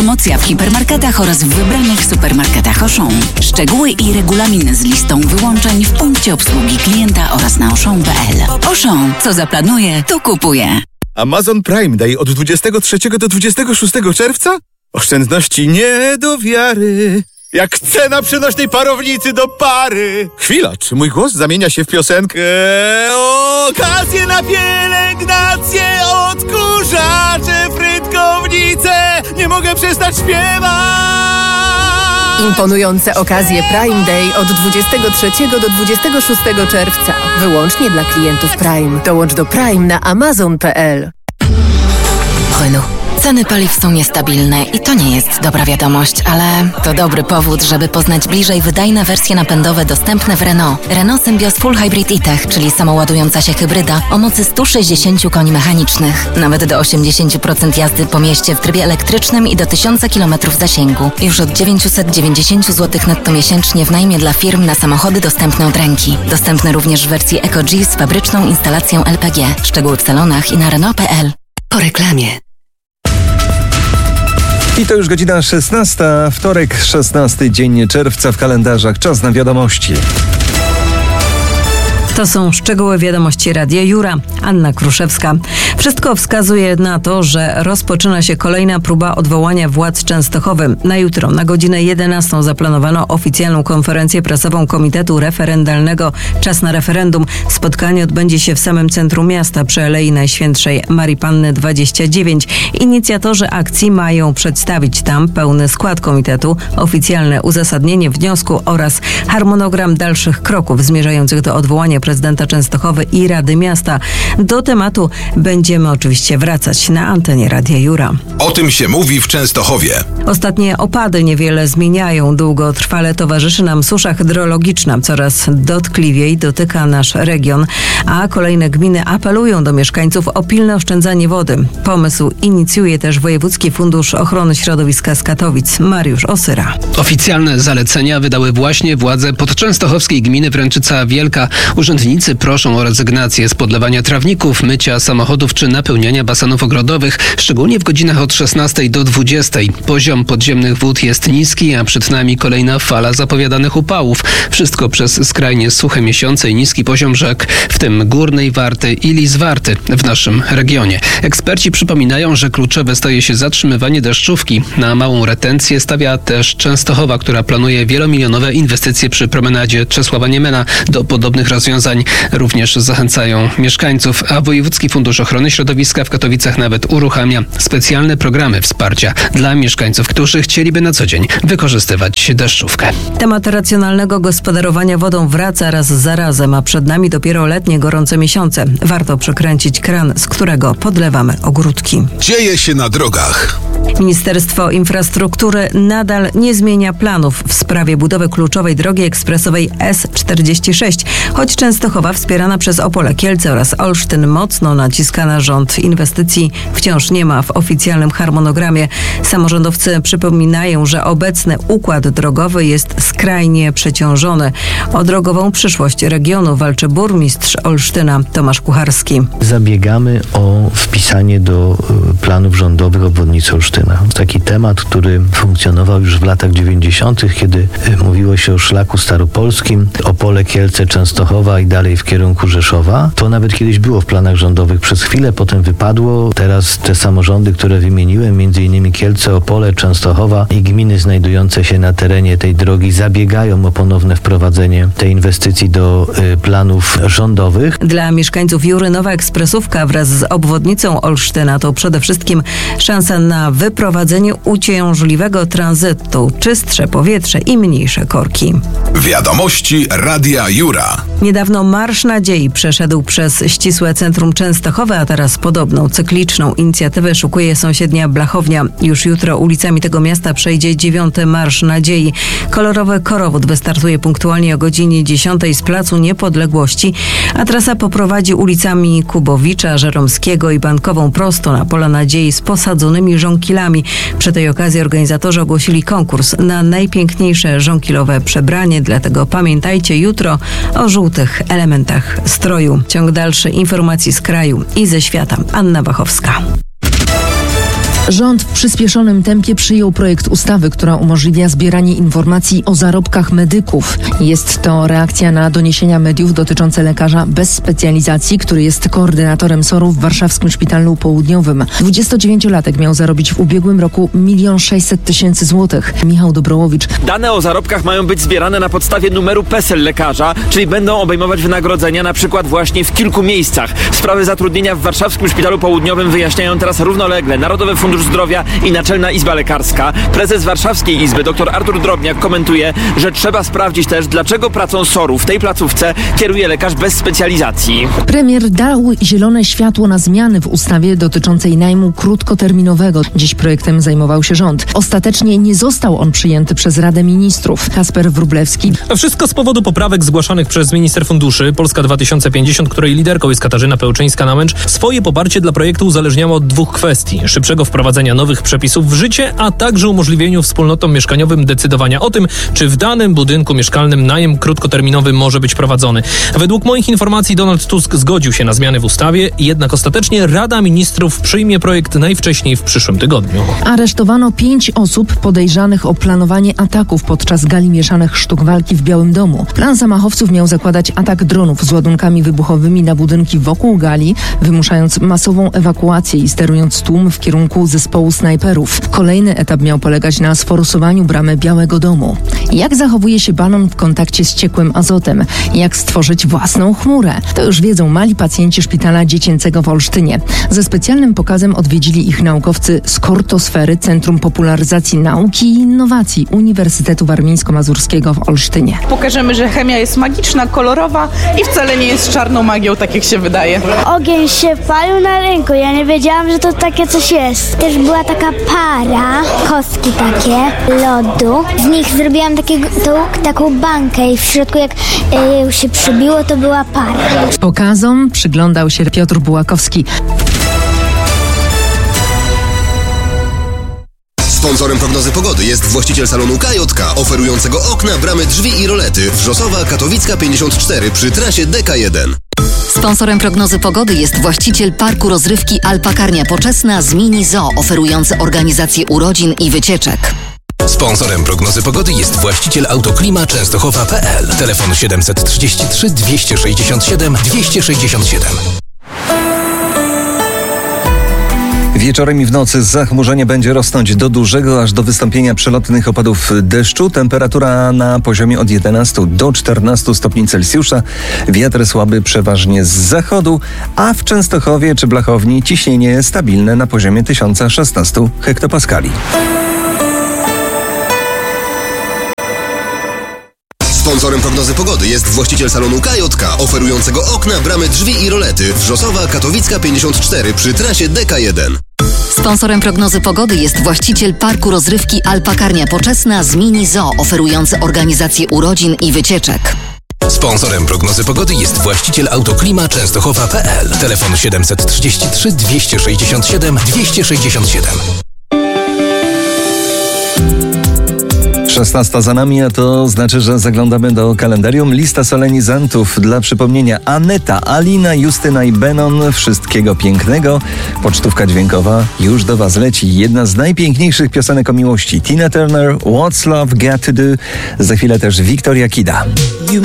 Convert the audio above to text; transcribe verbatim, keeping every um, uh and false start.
Promocja w hipermarketach oraz w wybranych supermarketach Auchan. Szczegóły i regulamin z listą wyłączeń w punkcie obsługi klienta oraz na auchan kropka p l. Auchan, co zaplanuje, to kupuje. Amazon Prime Day od dwudziestego trzeciego do dwudziestego szóstego czerwca? Oszczędności nie do wiary. Jak cena przenośnej parownicy do pary. Chwila, czy mój głos zamienia się w piosenkę? Okazje na pielęgnację, odkurzacze, frytkownice. Nie mogę przestać śpiewać. Imponujące okazje Prime Day od dwudziestego trzeciego do dwudziestego szóstego czerwca. Wyłącznie dla klientów Prime. Dołącz do Prime na amazon kropka p l. Renault. Ceny paliw są niestabilne i to nie jest dobra wiadomość, ale to dobry powód, żeby poznać bliżej wydajne wersje napędowe dostępne w Renault. Renault Symbioz Full Hybrid E-Tech, czyli samoładująca się hybryda o mocy sto sześćdziesiąt koni mechanicznych. Nawet do osiemdziesiąt procent jazdy po mieście w trybie elektrycznym i do tysiąc kilometrów zasięgu. Już od dziewięćset dziewięćdziesiąt złotych netto miesięcznie w najmie dla firm na samochody dostępne od ręki. Dostępne również w wersji Eco-G z fabryczną instalacją L P G. Szczegóły w salonach i na renault kropka p l. Po reklamie. I to już godzina szesnasta, wtorek, szesnasty dzień czerwca w kalendarzach. Czas na wiadomości. To są szczegóły wiadomości Radia Jura. Anna Kruszewska. Wszystko wskazuje na to, że rozpoczyna się kolejna próba odwołania władz Częstochowy. Na jutro, na godzinę jedenastą zaplanowano oficjalną konferencję prasową Komitetu Referendalnego Czas na referendum. Spotkanie odbędzie się w samym centrum miasta przy Alei Najświętszej Marii Panny dwadzieścia dziewięć. Inicjatorzy akcji mają przedstawić tam pełny skład komitetu, oficjalne uzasadnienie wniosku oraz harmonogram dalszych kroków zmierzających do odwołania prezydenta Częstochowy i Rady Miasta. Do tematu będziemy oczywiście wracać na antenie Radia Jura. O tym się mówi w Częstochowie. Ostatnie opady niewiele zmieniają. Długotrwale towarzyszy nam susza hydrologiczna. Coraz dotkliwiej dotyka nasz region, a kolejne gminy apelują do mieszkańców o pilne oszczędzanie wody. Pomysł inicjuje też Wojewódzki Fundusz Ochrony Środowiska z Katowic. Mariusz Osyra. Oficjalne zalecenia wydały właśnie władze podczęstochowskiej gminy Wręczyca Wielka. Urzędnicy proszą o rezygnację z podlewania trawników, mycia samochodów czy napełniania basenów ogrodowych, szczególnie w godzinach od szesnastej do dwudziestej. Poziom podziemnych wód jest niski, a przed nami kolejna fala zapowiadanych upałów. Wszystko przez skrajnie suche miesiące i niski poziom rzek, w tym Górnej Warty i Lizwarty w naszym regionie. Eksperci przypominają, że kluczowe staje się zatrzymywanie deszczówki. Na małą retencję stawia też Częstochowa, która planuje wielomilionowe inwestycje przy promenadzie Czesława Niemena. Do podobnych rozwiązań również zachęcają mieszkańców, a Wojewódzki Fundusz Ochrony Środowiska w Katowicach nawet uruchamia specjalne programy wsparcia dla mieszkańców, którzy chcieliby na co dzień wykorzystywać deszczówkę. Temat racjonalnego gospodarowania wodą wraca raz za razem, a przed nami dopiero letnie gorące miesiące. Warto przekręcić kran, z którego podlewamy ogródki. Dzieje się na drogach. Ministerstwo Infrastruktury nadal nie zmienia planów w sprawie budowy kluczowej drogi ekspresowej S czterdzieści sześć. Choć Częstochowa wspierana przez Opole, Kielce oraz Olsztyn mocno naciska na rząd, inwestycji wciąż nie ma w oficjalnym harmonogramie. Samorządowcy przypominają, że obecny układ drogowy jest skrajnie przeciążony. O drogową przyszłość regionu walczy burmistrz Olsztyna Tomasz Kucharski. Zabiegamy o wpisanie do planów rządowych obwodnicy Olsztyna. Taki temat, który funkcjonował już w latach dziewięćdziesiątych, kiedy mówiło się o szlaku staropolskim, Opole, Kielce, Częstochowa i dalej w kierunku Rzeszowa. To nawet kiedyś było w planach rządowych przez chwilę, potem wypadło. Teraz te samorządy, które wymieniłem, między innymi Kielce, Opole, Częstochowa i gminy znajdujące się na terenie tej drogi zabiegają o ponowne wprowadzenie tej inwestycji do y, planów rządowych. Dla mieszkańców Jury nowa ekspresówka wraz z obwodnicą Olsztyna to przede wszystkim szansa na wyprowadzenie uciążliwego tranzytu, czystsze powietrze i mniejsze korki. Wiadomości Radia Jura. Niedawno Marsz Nadziei przeszedł przez ścisłe centrum Częstochowy, a teraz podobną cykliczną inicjatywę szukuje sąsiednia Blachownia. Już jutro ulicami tego miasta przejdzie dziewiąty Marsz Nadziei. Kolorowy korowód wystartuje punktualnie o godzinie dziesiątej z Placu Niepodległości, a trasa poprowadzi ulicami Kubowicza, Żeromskiego i Bankową prosto na Pola Nadziei z posadzonymi żonkilami. Przy tej okazji organizatorzy ogłosili konkurs na najpiękniejsze żonkilowe przebranie, dlatego pamiętajcie jutro o żółtych elementach stroju. Ciąg dalszy informacji z kraju i ze świata. Anna Wachowska. Rząd w przyspieszonym tempie przyjął projekt ustawy, która umożliwia zbieranie informacji o zarobkach medyków. Jest to reakcja na doniesienia mediów dotyczące lekarza bez specjalizacji, który jest koordynatorem S O R-u w warszawskim szpitalu południowym. dwudziestodziewięciolatek miał zarobić w ubiegłym roku milion sześćset tysięcy złotych. Michał Dobrołowicz. Dane o zarobkach mają być zbierane na podstawie numeru PESEL lekarza, czyli będą obejmować wynagrodzenia na przykład właśnie w kilku miejscach. Sprawy zatrudnienia w warszawskim szpitalu południowym wyjaśniają teraz równolegle Narodowy Fundusz Zdrowia i Naczelna Izba Lekarska. Prezes Warszawskiej Izby dr Artur Drobniak komentuje, że trzeba sprawdzić też, dlaczego pracą S O R-u w tej placówce kieruje lekarz bez specjalizacji. Premier dał zielone światło na zmiany w ustawie dotyczącej najmu krótkoterminowego. Dziś projektem zajmował się rząd. Ostatecznie nie został on przyjęty przez Radę Ministrów. Kasper Wróblewski. A wszystko z powodu poprawek zgłaszanych przez minister funduszy. Polska dwa tysiące pięćdziesiąt, której liderką jest Katarzyna Pełczyńska-Namęcz, swoje poparcie dla projektu uzależniało od dwóch kwestii. Szybszego wprowadzenia nowych przepisów w życie, a także umożliwieniu wspólnotom mieszkaniowym decydowania o tym, czy w danym budynku mieszkalnym najem krótkoterminowy może być prowadzony. Według moich informacji Donald Tusk zgodził się na zmiany w ustawie, jednak ostatecznie Rada Ministrów przyjmie projekt najwcześniej w przyszłym tygodniu. Aresztowano pięć osób podejrzanych o planowanie ataków podczas gali mieszanych sztuk walki w Białym Domu. Plan zamachowców miał zakładać atak dronów z ładunkami wybuchowymi na budynki wokół gali, wymuszając masową ewakuację i sterując tłum w kierunku zespołu snajperów. Kolejny etap miał polegać na sforsowaniu bramy Białego Domu. Jak zachowuje się balon w kontakcie z ciekłym azotem? Jak stworzyć własną chmurę? To już wiedzą mali pacjenci szpitala dziecięcego w Olsztynie. Ze specjalnym pokazem odwiedzili ich naukowcy z Kortosfery, Centrum Popularyzacji Nauki i Innowacji Uniwersytetu Warmińsko-Mazurskiego w Olsztynie. Pokażemy, że chemia jest magiczna, kolorowa i wcale nie jest czarną magią, tak jak się wydaje. Ogień się palił na rynku, ja nie wiedziałam, że to takie coś jest. Też była taka para, kostki takie, lodu. Z nich zrobiłam takiego, tą, taką bankę i w środku jak y, się przybiło, to była para. Pokazom przyglądał się Piotr Bułakowski. Sponsorem prognozy pogody jest właściciel salonu K J K, oferującego okna, bramy, drzwi i rolety. Wrzosowa, Katowicka pięćdziesiąt cztery przy trasie D K jeden. Sponsorem prognozy pogody jest właściciel parku rozrywki Alpakarnia Poczesna z Mini Zoo, oferujący organizację urodzin i wycieczek. Sponsorem prognozy pogody jest właściciel Autoklima Częstochowa kropka p l. Telefon siedemset trzydzieści trzy dwieście sześćdziesiąt siedem dwieście sześćdziesiąt siedem. Wieczorem i w nocy zachmurzenie będzie rosnąć do dużego, aż do wystąpienia przelotnych opadów deszczu. Temperatura na poziomie od jedenastu do czternastu stopni Celsjusza. Wiatr słaby przeważnie z zachodu, a w Częstochowie czy Blachowni ciśnienie stabilne na poziomie tysiąc szesnaście hektopaskali. Sponsorem prognozy pogody jest właściciel salonu K J K, oferującego okna, bramy, drzwi i rolety. Wrzosowa, Katowicka pięćdziesiąt cztery przy trasie D K jeden. Sponsorem prognozy pogody jest właściciel parku rozrywki Alpakarnia Poczesna z Mini Zoo, oferujący organizację urodzin i wycieczek. Sponsorem prognozy pogody jest właściciel Autoklima Częstochowa kropka p l. Telefon siedemset trzydzieści trzy dwieście sześćdziesiąt siedem dwieście sześćdziesiąt siedem. szesnasta za nami, a to znaczy, że zaglądamy do kalendarium. Lista solenizantów dla przypomnienia: Aneta, Alina, Justyna i Benon. Wszystkiego pięknego. Pocztówka dźwiękowa już do Was leci. Jedna z najpiękniejszych piosenek o miłości. Tina Turner, What's Love Got to Do. Za chwilę też Wiktoria Kida.